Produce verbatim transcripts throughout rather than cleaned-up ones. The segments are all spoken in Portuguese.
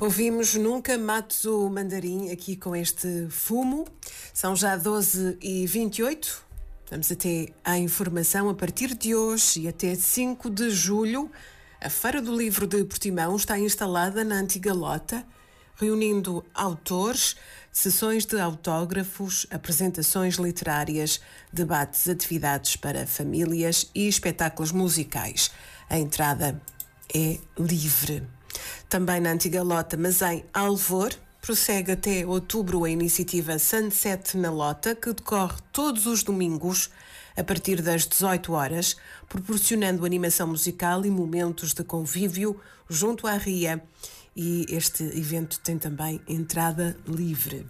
Ouvimos Nunca Mates o Mandarim aqui com este fumo. São já doze e vinte e oito. Vamos até à informação. A partir de hoje e até cinco de julho, a Feira do Livro de Portimão está instalada na antiga lota, reunindo autores, sessões de autógrafos, apresentações literárias, debates, atividades para famílias e espetáculos musicais. A entrada é livre. Também na antiga lota, mas em Alvor, prossegue até outubro a iniciativa Sunset na Lota, que decorre todos os domingos a partir das dezoito horas, proporcionando animação musical e momentos de convívio junto à ria. E este evento tem também entrada livre.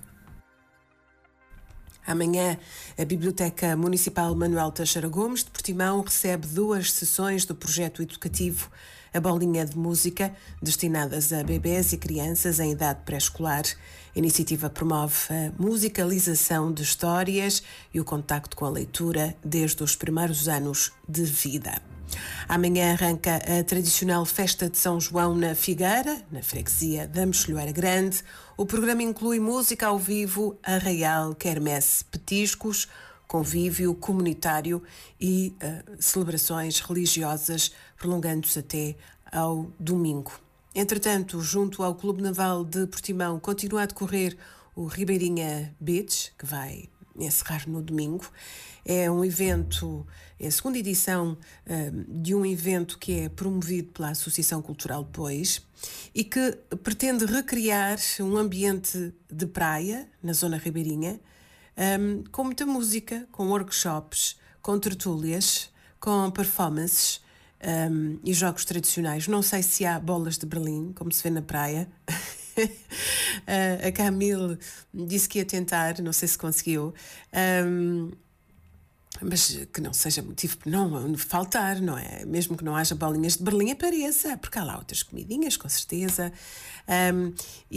Amanhã, a Biblioteca Municipal Manuel Teixeira Gomes de Portimão recebe duas sessões do projeto educativo A Bolinha de Música, destinadas a bebés e crianças em idade pré-escolar. A iniciativa promove a musicalização de histórias e o contacto com a leitura desde os primeiros anos de vida. Amanhã arranca a tradicional Festa de São João na Figueira, na freguesia da Mexilhoeira Grande. O programa inclui música ao vivo, arraial, quermesse, petiscos, convívio comunitário e uh, celebrações religiosas, prolongando-se até ao domingo. Entretanto, junto ao Clube Naval de Portimão, continua a decorrer o Ribeirinha Beach, que vai encerrar no domingo. É um evento, é a segunda edição uh, de um evento que é promovido pela Associação Cultural Pois e que pretende recriar um ambiente de praia na zona ribeirinha, um, com muita música, com workshops, com tertúlias, com performances um, e jogos tradicionais. Não sei se há bolas de Berlim, como se vê na praia. A Camille disse que ia tentar, não sei se conseguiu, um, mas que não seja motivo para não faltar, não é? Mesmo que não haja bolinhas de Berlim, apareça, porque há lá outras comidinhas, com certeza. Um,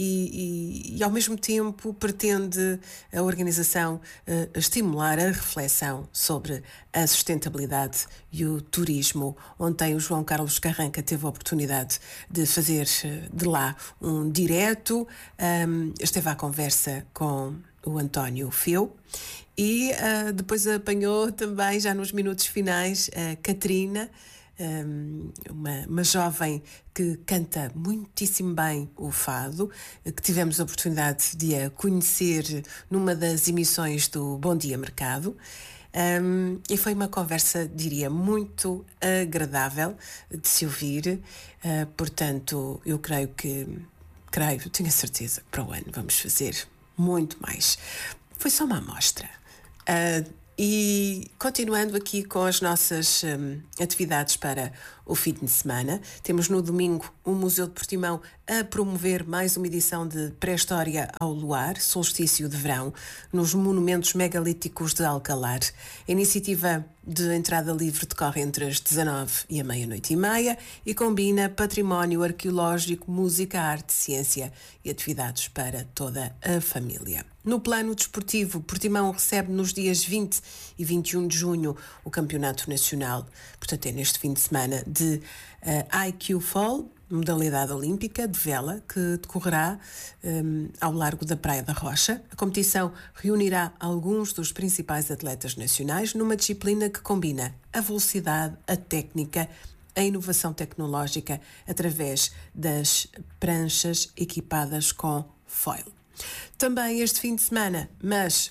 e, e, e ao mesmo tempo pretende a organização uh, estimular a reflexão sobre a sustentabilidade e o turismo. Ontem o João Carlos Carranca teve a oportunidade de fazer uh, de lá um direto, um, esteve à conversa com o António Feu e uh, depois apanhou também, já nos minutos finais, a Catarina, um, uma, uma jovem que canta muitíssimo bem o fado, que tivemos a oportunidade de a conhecer numa das emissões do Bom Dia Mercado. Um, e foi uma conversa, diria, muito agradável de se ouvir, uh, portanto, eu creio que, creio, tenho a certeza, para o ano vamos fazer muito mais. Foi só uma amostra. Uh, e continuando aqui com as nossas um, atividades para o fim de semana, temos no domingo o Museu de Portimão a promover mais uma edição de Pré-História ao Luar, solstício de verão, nos monumentos megalíticos de Alcalar. A iniciativa de entrada livre decorre entre as dezanove e a meia-noite e meia e combina património arqueológico, música, arte, ciência e atividades para toda a família. No plano desportivo, Portimão recebe nos dias vinte e vinte e um de junho o Campeonato Nacional, portanto é neste fim de semana, de uh, I Q Fall, modalidade olímpica de vela, que decorrerá um, ao largo da Praia da Rocha. A competição reunirá alguns dos principais atletas nacionais numa disciplina que combina a velocidade, a técnica, a inovação tecnológica através das pranchas equipadas com foil. Também este fim de semana, mas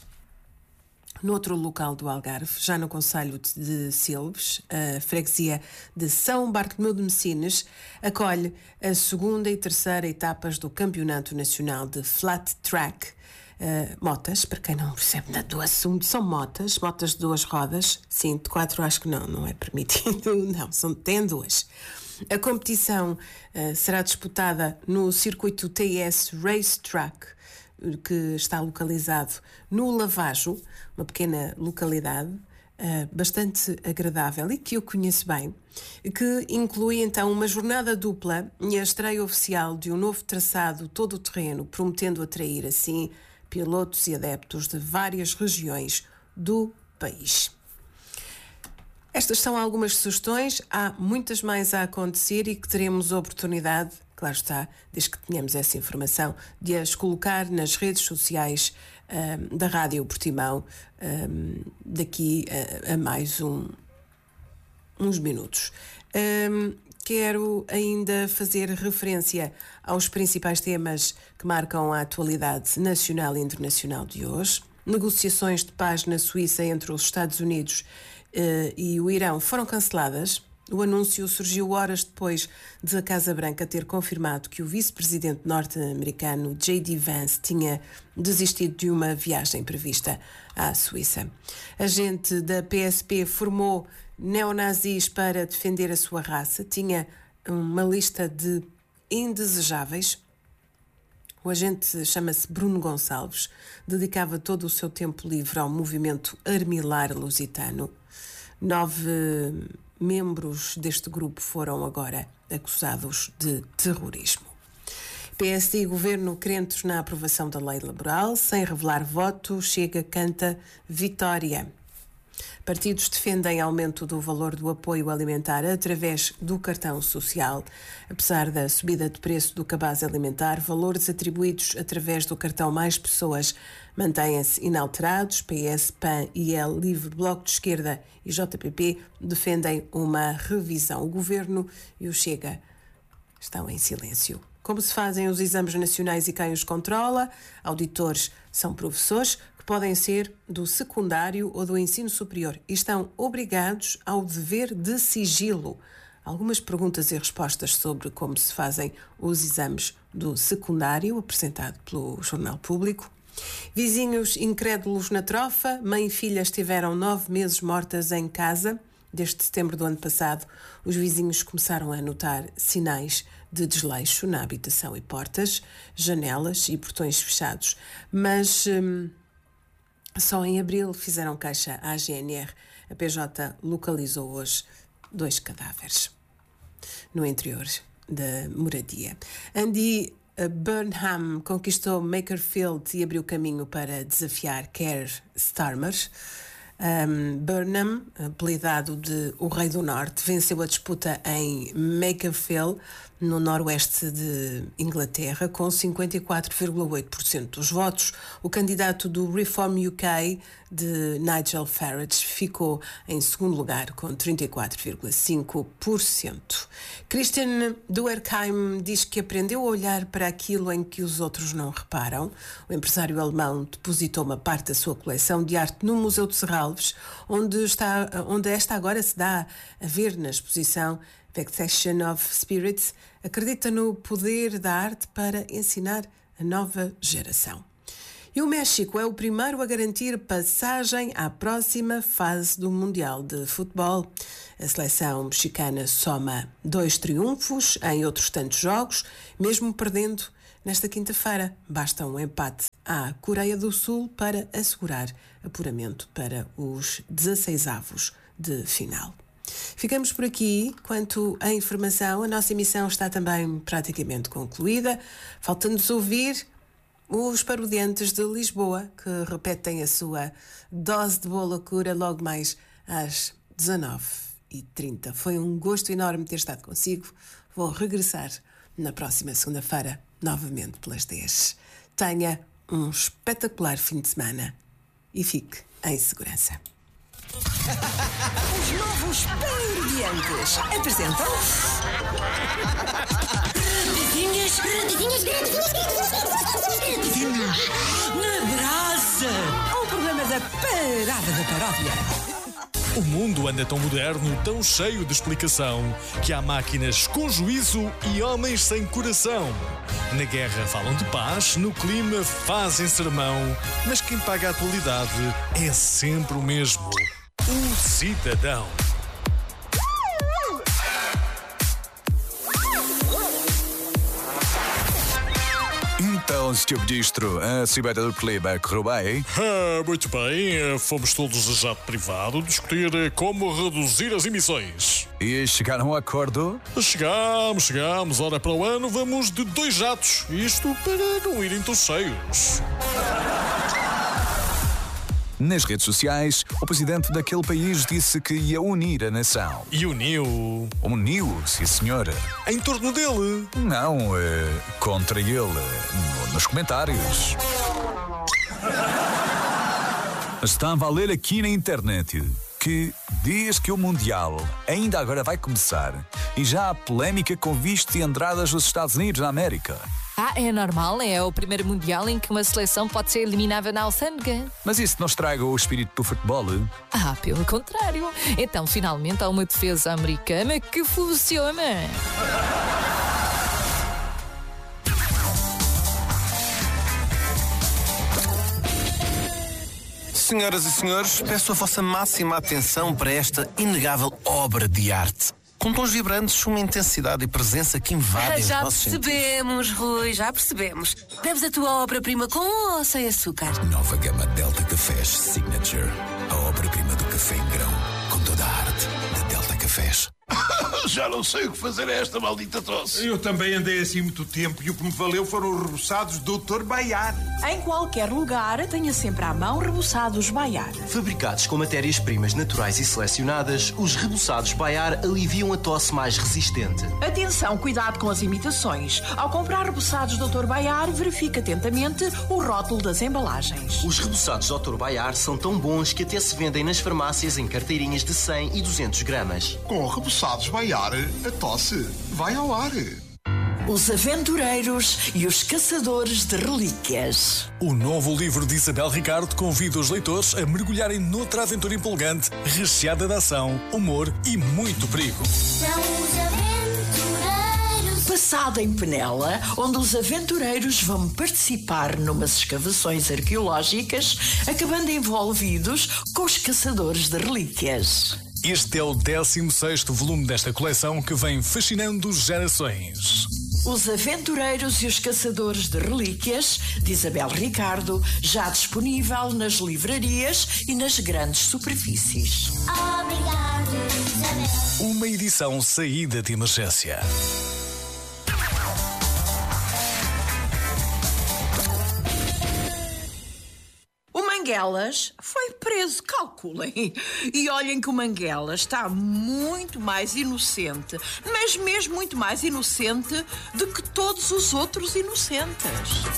noutro local do Algarve, já no concelho de Silves, a freguesia de São Bartolomeu de Messines acolhe a segunda e terceira etapas do Campeonato Nacional de Flat Track. Uh, motas, para quem não percebe nada do assunto, são motas, motas de duas rodas, sim, de quatro acho que não, não é permitido, não, são, tem duas. A competição uh, será disputada no circuito T S Racetrack, que está localizado no Lavajo, uma pequena localidade uh, bastante agradável e que eu conheço bem, que inclui então uma jornada dupla e a estreia oficial de um novo traçado todo-terreno, prometendo atrair assim pilotos e adeptos de várias regiões do país. Estas são algumas sugestões, há muitas mais a acontecer e que teremos a oportunidade, claro está, desde que tenhamos essa informação, de as colocar nas redes sociais um, da Rádio Portimão um, daqui a, a mais um, uns minutos. Um, quero ainda fazer referência aos principais temas que marcam a atualidade nacional e internacional de hoje. Negociações de paz na Suíça entre os Estados Unidos uh, e o Irão foram canceladas. O anúncio surgiu horas depois de a Casa Branca ter confirmado que o vice-presidente norte-americano J D Vance tinha desistido de uma viagem prevista à Suíça. A gente da P S P formou neonazis para defender a sua raça. Tinha uma lista de indesejáveis. O agente chama-se Bruno Gonçalves. Dedicava todo o seu tempo livre ao movimento Armilar Lusitano. Nove membros deste grupo foram agora acusados de terrorismo. P S D e Governo crentes na aprovação da lei laboral, sem revelar voto, Chega canta vitória. Partidos defendem aumento do valor do apoio alimentar através do cartão social. Apesar da subida de preço do cabaz alimentar, valores atribuídos através do cartão Mais Pessoas mantêm-se inalterados. P S, P A N, I L, LIVRE, Bloco de Esquerda e J P P defendem uma revisão. O Governo e o Chega estão em silêncio. Como se fazem os exames nacionais e quem os controla? Auditores são professores que podem ser do secundário ou do ensino superior e estão obrigados ao dever de sigilo. Algumas perguntas e respostas sobre como se fazem os exames do secundário, apresentado pelo Jornal Público. Vizinhos incrédulos na trofa, mãe e filha estiveram nove meses mortas em casa. Desde setembro do ano passado, os vizinhos começaram a notar sinais de desleixo na habitação e portas, janelas e portões fechados. Mas hum, só em abril fizeram queixa à G N R. A P J localizou hoje dois cadáveres no interior da moradia. Andy Burnham conquistou Makerfield e abriu caminho para desafiar Keir Starmer. Um, Burnham, apelidado de o Rei do Norte, venceu a disputa em Makerfield, no noroeste de Inglaterra, com cinquenta e quatro vírgula oito por cento dos votos. O candidato do Reform U K, de Nigel Farage, ficou em segundo lugar, com trinta e quatro vírgula cinco por cento. Christian Duerkheim diz que aprendeu a olhar para aquilo em que os outros não reparam. O empresário alemão depositou uma parte da sua coleção de arte no Museu de Serralves, onde, está, onde esta agora se dá a ver na exposição Vexation of Spirits. Acredita no poder da arte para ensinar a nova geração. E o México é o primeiro a garantir passagem à próxima fase do Mundial de Futebol. A seleção mexicana soma dois triunfos em outros tantos jogos, mesmo perdendo nesta quinta-feira. Basta um empate à Coreia do Sul para assegurar apuramento para os dezesseisavos de final. Ficamos por aqui. Quanto à informação, a nossa emissão está também praticamente concluída. Falta-nos ouvir os parodiantes de Lisboa, que repetem a sua dose de boa loucura logo mais às dezanove e trinta. Foi um gosto enorme ter estado consigo. Vou regressar na próxima segunda-feira, novamente pelas dez. Tenha um espetacular fim de semana e fique em segurança. Os novos parodiantes apresentam Redidinhas, redidinhas, redidinhas na brasa. O programa da Parada da Paródia. O mundo anda tão moderno, tão cheio de explicação, que há máquinas com juízo e homens sem coração. Na guerra falam de paz, no clima fazem sermão, mas quem paga a atualidade é sempre o mesmo: o cidadão. Então, senhor Ministro, a cimeira do clima correu bem? Ah, muito bem, fomos todos a jato privado discutir como reduzir as emissões. E chegaram a um acordo? Chegámos, chegámos. Ora, para o ano vamos de dois jatos. Isto para não irem tão cheios. Nas redes sociais, o presidente daquele país disse que ia unir a nação. E uniu. Uniu, sim senhor. Em torno dele. Não, eh, contra ele, no- nos comentários. Estava a ler aqui na internet que diz que o Mundial ainda agora vai começar e já há polémica com visto e entradas dos Estados Unidos da América. Ah, é normal, é o primeiro mundial em que uma seleção pode ser eliminada na alfândega. Mas isso não estraga o espírito do futebol? Ah, pelo contrário. Então, finalmente, há uma defesa americana que funciona. Senhoras e senhores, peço a vossa máxima atenção para esta inegável obra de arte. Com tons vibrantes, uma intensidade e presença que invadem os Já nossos sentidos. percebemos, Rui, já percebemos. Bebes a tua obra-prima com ou sem açúcar? Nova gama Delta Cafés Signature. A obra-prima do café em grão, com toda a arte de Delta Cafés. Já não sei o que fazer a esta maldita tosse. Eu também andei assim muito tempo e o que me valeu foram os reboçados doutor Baiar. Em qualquer lugar, tenha sempre à mão reboçados Baiar. Fabricados com matérias-primas naturais e selecionadas, os reboçados Baiar aliviam a tosse mais resistente. Atenção, cuidado com as imitações. Ao comprar reboçados doutor Baiar, verifique atentamente o rótulo das embalagens. Os reboçados doutor Baiar são tão bons que até se vendem nas farmácias em carteirinhas de cem e duzentos gramas. Com reboçados Baiar, a tosse vai ao ar. Os aventureiros e os caçadores de relíquias. O novo livro de Isabel Ricardo convida os leitores a mergulharem noutra aventura empolgante, recheada de ação, humor e muito perigo. São os aventureiros. Passado em Penela, onde os aventureiros vão participar numas escavações arqueológicas, acabando envolvidos com os caçadores de relíquias. Este é o décimo sexto volume desta coleção que vem fascinando gerações. Os Aventureiros e os Caçadores de Relíquias, de Isabel Ricardo, já disponível nas livrarias e nas grandes superfícies. Obrigado, Isabel. Uma edição saída de emergência. Manguelas foi preso, calculem. E olhem que o Manguelas está muito mais inocente, mas mesmo muito mais inocente do que todos os outros inocentes.